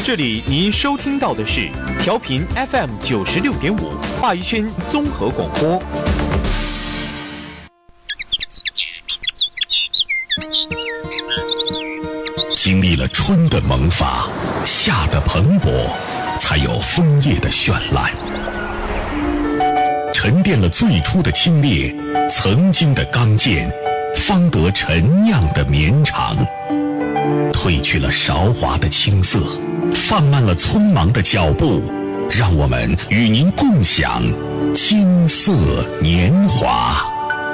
这里您收听到的是调频 FM 96.5华语圈综合广播。 经历了春的萌发，夏的蓬勃，才有枫叶的绚烂。沉淀了最初的清冽，曾经的刚健，方得陈酿的绵长。褪去了韶华的青涩，放慢了匆忙的脚步，让我们与您共享金色年华。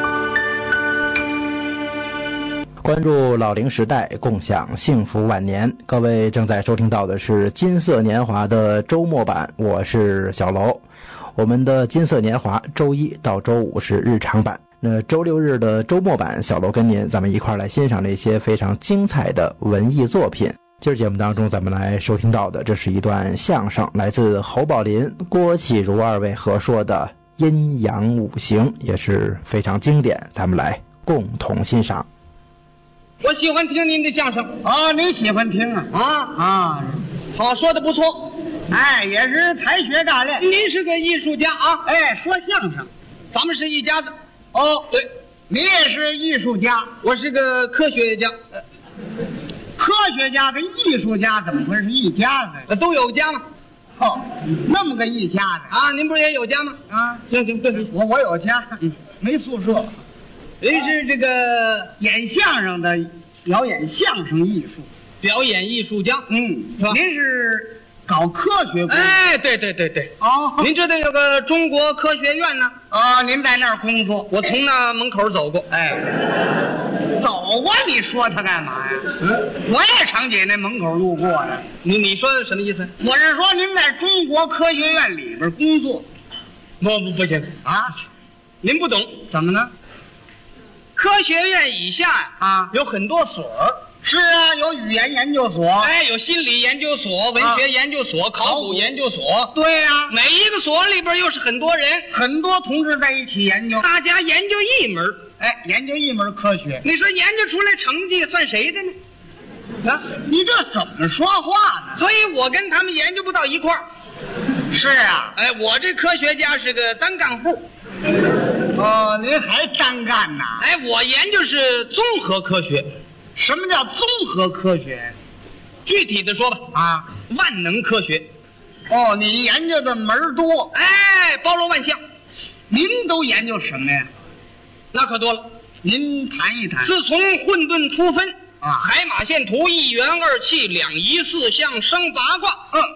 关注老龄时代，共享幸福晚年。各位正在收听到的是金色年华的周末版，我是小楼。我们的金色年华周一到周五是日常版，那周六日的周末版，小楼跟您咱们一块来欣赏那些非常精彩的文艺作品。今儿节目当中咱们来收听到的，这是一段相声，来自侯宝林、郭启儒二位合说的阴阳五行，也是非常经典，咱们来共同欣赏。 我喜欢听您的相声哦，你喜欢听啊？ 好，说的不错。 哎，也是才学大练。 您是个艺术家啊？ 哎，说相声， 咱们是一家子。 哦， 对， 你也是艺术家， 我是个科学家。 科学家跟艺术家怎么会是一家子？ 都有家吗？ 哦，那么个一家子啊？您不是也有家吗？ 啊， 行，对， 我有家，没宿舍。 您是这个演相声的，表演相声艺术， 表演艺术家， 是吧？您是搞科学工作？ 哎，对。 哦， 您知道有个中国科学院呢？ 哦，您在那儿工作？ 我从那门口走过。 哎，走过？你说他干嘛呀？我也常在那门口路过的。 你说的什么意思？ 我是说您在中国科学院里边工作。 不行啊， 您不懂。 怎么呢？ 科学院以下有很多所。 是啊，有语言研究所， 哎，有心理研究所、文学研究所、考古研究所。 对呀， 每一个所里边又是很多人， 很多同志在一起研究， 大家研究一门。 哎，研究一门科学。 你说研究出来成绩算谁的呢？ 啊，你这怎么说话呢？ 所以我跟他们研究不到一块儿。 是啊， 哎，我这科学家是个单干户。 哦，您还单干呐？ 哎，我研究是综合科学。 什么叫综合科学？ 具体的说吧，万能科学。 哦，你研究的门多， 哎，包罗万象。 您都研究什么呀？ 那可多了， 您谈一谈。 自从混沌初分海马线图、一元二气、两仪四象、生八卦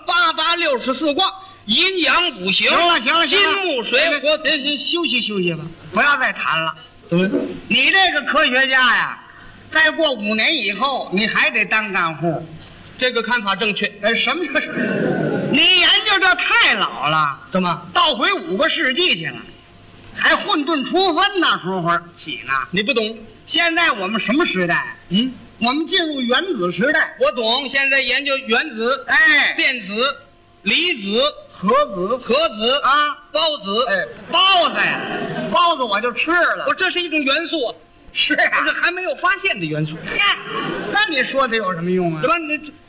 ，8864卦，阴阳五行。 行了， 金木水火。 休息吧，不要再谈了。你这个科学家呀，再过5年以后，你还得当干户。 这个看法正确。 什么叫？你研究这太老了。 怎么？ 倒回5个世纪去了，还混沌初分那时候起呢。 你不懂。 现在我们什么时代？我们进入原子时代。 我懂，现在研究原子、电子、离子、 核子孢子。 孢子呀，孢子我就吃了。 这是一种元素啊。 是啊， 这是还没有发现的元素。 那你说它有什么用啊？ 什么？